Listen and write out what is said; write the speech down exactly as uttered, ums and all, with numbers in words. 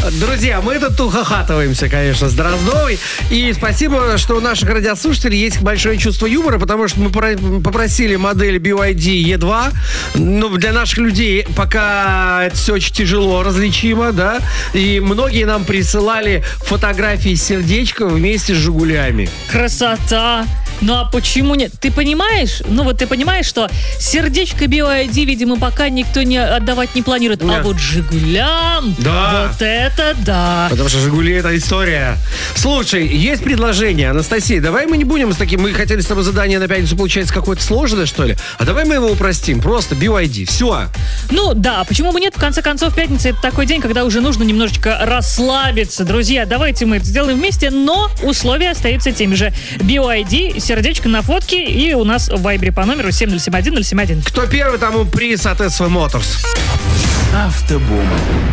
Друзья, мы тут ухахатываемся, конечно, с Дроздовой. И спасибо, что у наших радиослушателей есть большое чувство юмора, потому что мы попросили модель би вай ди и два. Ну, для наших людей пока это все очень тяжело различимо, да. И многие нам присылали фотографии сердечка вместе с «Жигулями». Красота! Ну а почему нет? Ты понимаешь? Ну вот ты понимаешь, что сердечко би вай ди, видимо, пока никто не отдавать не планирует. Нет. А вот «Жигулям», да. вот это да. Потому что «Жигули» — это история. Слушай, есть предложение, Анастасия. Давай мы не будем с таким... Мы хотели с тобой задание на пятницу, получается, какое-то сложное, что ли? А давай мы его упростим. Просто би вай ди. Все. Ну да, почему бы нет? В конце концов, пятница — это такой день, когда уже нужно немножечко расслабиться. Друзья, давайте мы это сделаем вместе, но условия остаются теми же. би вай ди, сердечко на фотке, и у нас в Вайбере по номеру семь ноль семь один ноль семь один. Кто первый, тому приз от эс ви Motors. Автобум.